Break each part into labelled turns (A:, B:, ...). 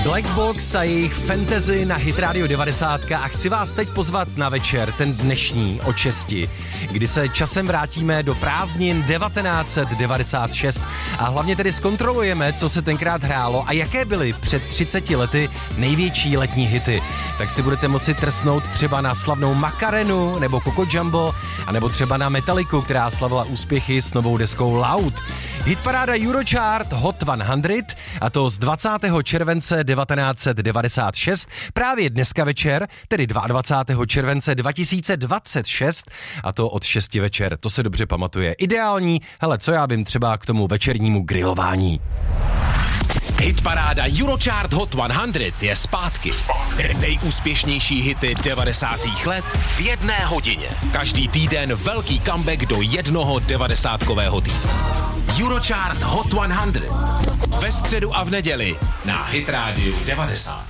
A: Black Box a jejich fantasy na Hit Radio 90 a chci vás teď pozvat na večer, ten dnešní od 6, kdy se časem vrátíme do prázdnin 1996 a hlavně tedy zkontrolujeme, co se tenkrát hrálo a jaké byly před 30 lety největší letní hity. Tak si budete moci trsnout třeba na slavnou Macarenu nebo Coco Jumbo a nebo třeba na Metalliku, která slavila úspěchy s novou deskou Loud. Hitparáda Eurochart Hot 100 a to z 20. července 1996 právě dneska večer, tedy 22. července 2026 a to od 6 večer, to se dobře pamatuje. Ideální, hele, co já vím třeba k tomu večernímu grilování.
B: Hitparáda Eurochart Hot 100 je zpátky. Nejúspěšnější hity 90. let v 1 hodině. Každý týden velký comeback do jednoho 90kového týdne. Eurochart Hot 100. Ve středu a v neděli na Hit Radio 90.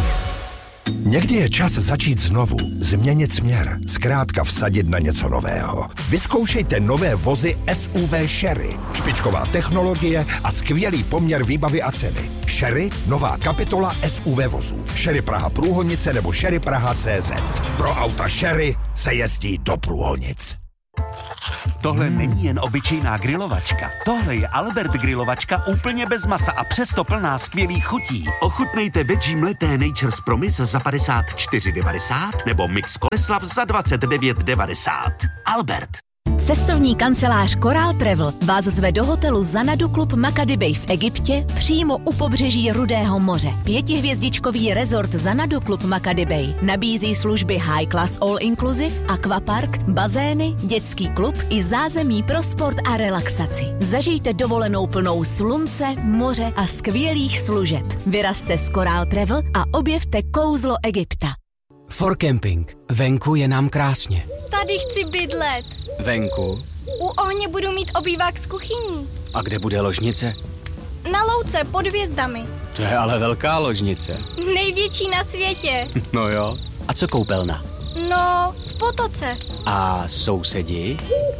C: Někdy je čas začít znovu, změnit směr, zkrátka vsadit na něco nového. Vyzkoušejte nové vozy SUV Sherry. Špičková technologie a skvělý poměr výbavy a ceny. Sherry, nová kapitola SUV vozů. Sherry Praha Průhonice nebo Sherry Praha CZ. Pro auta Sherry se jezdí do Průhonic.
D: Tohle není jen obyčejná grilovačka. Tohle je Albert grilovačka úplně bez masa a přesto plná skvělých chutí. Ochutnejte veggie mleté Nature's Promise za 54,90 nebo Mix Koleslav za 29,90. Albert.
E: Cestovní kancelář Coral Travel vás zve do hotelu Xanadu Club Makadi Bay v Egyptě přímo u pobřeží Rudého moře. 5hvězdičkový rezort Xanadu Club Makadi Bay nabízí služby High Class All Inclusive, aquapark, bazény, dětský klub i zázemí pro sport a relaxaci. Zažijte dovolenou plnou slunce, moře a skvělých služeb. Vyrazte s Coral Travel a objevte kouzlo Egypta.
F: For Camping. Venku je nám krásně.
G: Tady chci bydlet.
F: Venku?
G: U ohně budu mít obývák s kuchyní.
F: A kde bude ložnice?
G: Na louce pod hvězdami.
F: To je ale velká ložnice.
G: Největší na světě.
F: No jo. A co koupelna?
G: No, v potoce.
F: A sousedi?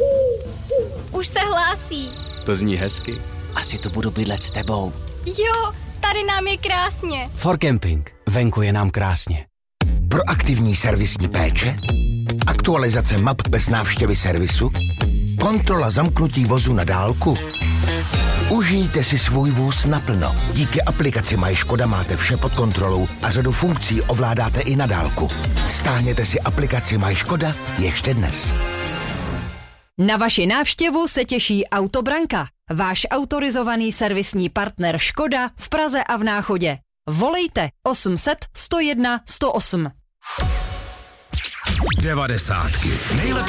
G: Už se hlásí.
F: To zní hezky. Asi tu budu bydlet s tebou.
G: Jo, tady nám je krásně.
F: For Camping. Venku je nám krásně.
C: Proaktivní servisní péče, aktualizace map bez návštěvy servisu, kontrola zamknutí vozu na dálku. Užijte si svůj vůz naplno. Díky aplikaci MyŠkoda máte vše pod kontrolou a řadu funkcí ovládáte i na dálku. Stáhněte si aplikaci MyŠkoda ještě dnes.
H: Na vaši návštěvu se těší Autobranka, váš autorizovaný servisní partner Škoda v Praze a v Náchodě. Volejte 800 101 108.
B: 90. Nejlepší